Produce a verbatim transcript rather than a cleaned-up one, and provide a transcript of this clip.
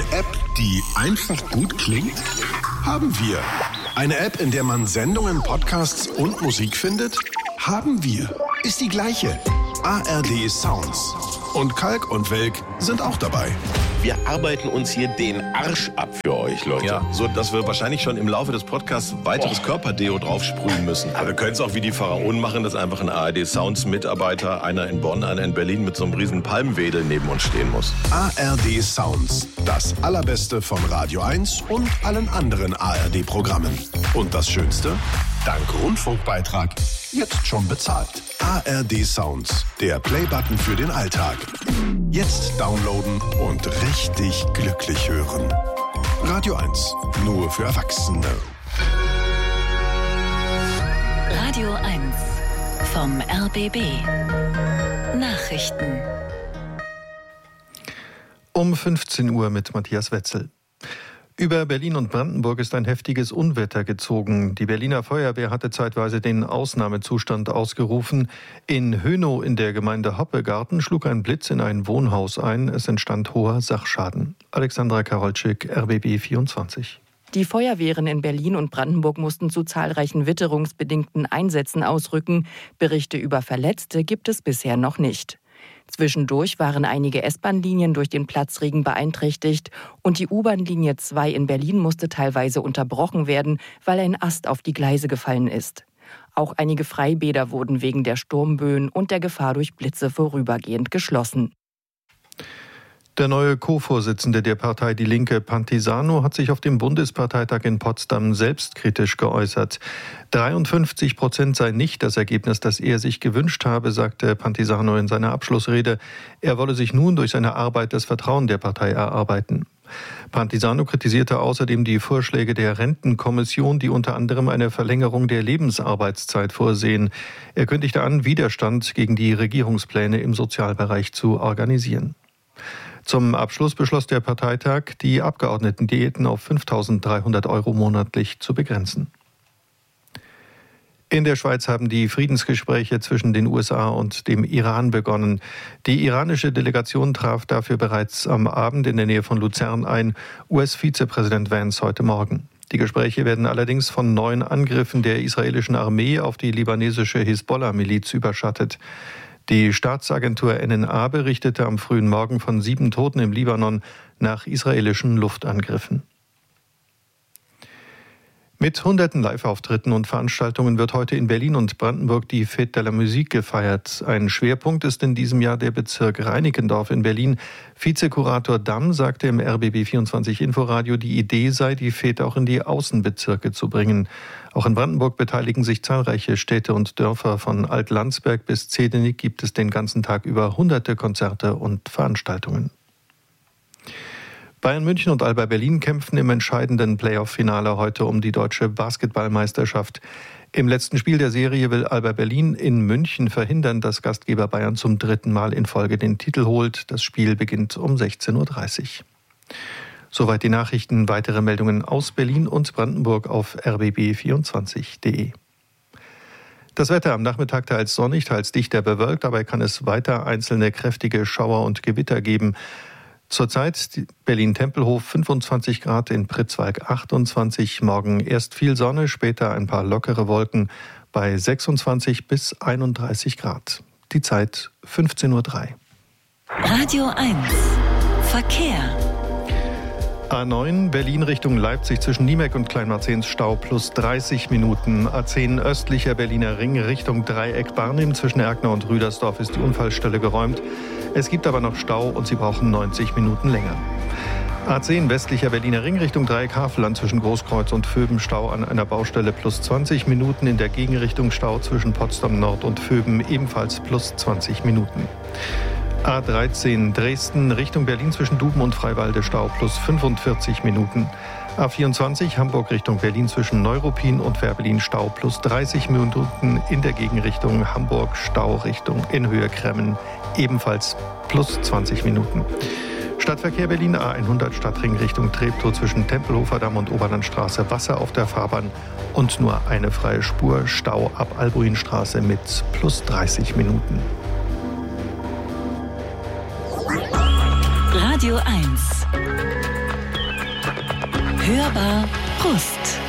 App, die einfach gut klingt? Haben wir. Eine App, in der man Sendungen, Podcasts und Musik findet? Haben wir. Ist die gleiche. A R D Sounds. Und Kalk und Welk sind auch dabei. Wir arbeiten uns hier den Arsch ab für euch, Leute. Ja, so dass wir wahrscheinlich schon im Laufe des Podcasts weiteres oh. Körperdeo draufsprühen müssen. Aber wir können es auch wie die Pharaonen machen, dass einfach ein A R D Sounds Mitarbeiter, einer in Bonn, einer in Berlin, mit so einem riesen Palmwedel neben uns stehen muss. A R D Sounds. Das Allerbeste von Radio eins und allen anderen A R D-Programmen. Und das Schönste? Dank Rundfunkbeitrag jetzt schon bezahlt. A R D Sounds, der Playbutton für den Alltag. Jetzt downloaden und richtig glücklich hören. Radio eins, nur für Erwachsene. Radio eins vom R B B. Nachrichten. Um fünfzehn Uhr mit Matthias Wetzel. Über Berlin und Brandenburg ist ein heftiges Unwetter gezogen. Die Berliner Feuerwehr hatte zeitweise den Ausnahmezustand ausgerufen. In Hönow in der Gemeinde Hoppegarten schlug ein Blitz in ein Wohnhaus ein. Es entstand hoher Sachschaden. Alexandra Karolczyk, R B B vierundzwanzig. Die Feuerwehren in Berlin und Brandenburg mussten zu zahlreichen witterungsbedingten Einsätzen ausrücken. Berichte über Verletzte gibt es bisher noch nicht. Zwischendurch waren einige S-Bahn-Linien durch den Platzregen beeinträchtigt und die U-Bahn-Linie zwei in Berlin musste teilweise unterbrochen werden, weil ein Ast auf die Gleise gefallen ist. Auch einige Freibäder wurden wegen der Sturmböen und der Gefahr durch Blitze vorübergehend geschlossen. Der neue Co-Vorsitzende der Partei Die Linke, Pantisano, hat sich auf dem Bundesparteitag in Potsdam selbstkritisch geäußert. dreiundfünfzig Prozent sei nicht das Ergebnis, das er sich gewünscht habe, sagte Pantisano in seiner Abschlussrede. Er wolle sich nun durch seine Arbeit das Vertrauen der Partei erarbeiten. Pantisano kritisierte außerdem die Vorschläge der Rentenkommission, die unter anderem eine Verlängerung der Lebensarbeitszeit vorsehen. Er kündigte an, Widerstand gegen die Regierungspläne im Sozialbereich zu organisieren. Zum Abschluss beschloss der Parteitag, die Abgeordnetendiäten auf fünftausenddreihundert Euro monatlich zu begrenzen. In der Schweiz haben die Friedensgespräche zwischen den U S A und dem Iran begonnen. Die iranische Delegation traf dafür bereits am Abend in der Nähe von Luzern ein, U S-Vizepräsident Vance heute Morgen. Die Gespräche werden allerdings von neuen Angriffen der israelischen Armee auf die libanesische Hisbollah-Miliz überschattet. Die Staatsagentur N N A berichtete am frühen Morgen von sieben Toten im Libanon nach israelischen Luftangriffen. Mit hunderten Live-Auftritten und Veranstaltungen wird heute in Berlin und Brandenburg die Fête de la Musique gefeiert. Ein Schwerpunkt ist in diesem Jahr der Bezirk Reinickendorf in Berlin. Vizekurator Damm sagte im R B B vierundzwanzig Inforadio, die Idee sei, die Fête auch in die Außenbezirke zu bringen. Auch in Brandenburg beteiligen sich zahlreiche Städte und Dörfer. Von Alt-Landsberg bis Zehdenick gibt es den ganzen Tag über hunderte Konzerte und Veranstaltungen. Bayern München und Alba Berlin kämpfen im entscheidenden Playoff-Finale heute um die deutsche Basketballmeisterschaft. Im letzten Spiel der Serie will Alba Berlin in München verhindern, dass Gastgeber Bayern zum dritten Mal in Folge den Titel holt. Das Spiel beginnt um sechzehn Uhr dreißig. Soweit die Nachrichten. Weitere Meldungen aus Berlin und Brandenburg auf r b b vierundzwanzig punkt d e. Das Wetter am Nachmittag teils sonnig, teils dichter bewölkt. Dabei kann es weiter einzelne kräftige Schauer und Gewitter geben. Zurzeit Berlin-Tempelhof fünfundzwanzig Grad, in Pritzwalk achtundzwanzig. Morgen erst viel Sonne, später ein paar lockere Wolken bei sechsundzwanzig bis einunddreißig Grad. Die Zeit fünfzehn Uhr drei. Radio eins Verkehr. A neun Berlin Richtung Leipzig zwischen Niemeck und Kleinmarzens Stau plus dreißig Minuten. A zehn östlicher Berliner Ring Richtung Dreieck Barnim zwischen Erkner und Rüdersdorf ist die Unfallstelle geräumt. Es gibt aber noch Stau und Sie brauchen neunzig Minuten länger. A zehn westlicher Berliner Ring Richtung Dreieck Havelland zwischen Großkreuz und Vöben Stau an einer Baustelle plus zwanzig Minuten. In der Gegenrichtung Stau zwischen Potsdam Nord und Vöben ebenfalls plus zwanzig Minuten. A dreizehn Dresden Richtung Berlin zwischen Duben und Freiwalde Stau plus fünfundvierzig Minuten. A vierundzwanzig Hamburg Richtung Berlin zwischen Neuruppin und Fährberlin Stau plus dreißig Minuten. In der Gegenrichtung Hamburg Stau Richtung in Höhe Kremmen ebenfalls plus zwanzig Minuten. Stadtverkehr Berlin A hundert Stadtring Richtung Treptow zwischen Tempelhofer Damm und Oberlandstraße Wasser auf der Fahrbahn und nur eine freie Spur. Stau ab Albuinstraße mit plus dreißig Minuten. Radio eins Hörbar Brust.